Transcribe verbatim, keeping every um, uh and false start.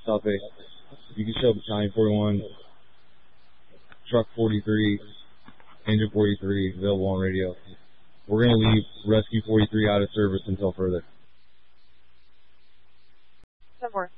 South Bay. You can show Battalion forty-one, Truck forty-three, Engine forty-three, available on radio. We're going to leave Rescue forty-three out of service until further. Somewhere.